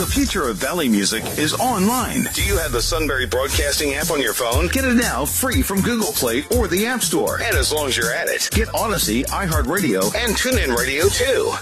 The future of Valley music is online. Do you have the Sunbury Broadcasting app on your phone? Get it now free from Google Play or the App Store. And as long as you're at it, get Odyssey, iHeartRadio, and TuneIn Radio too.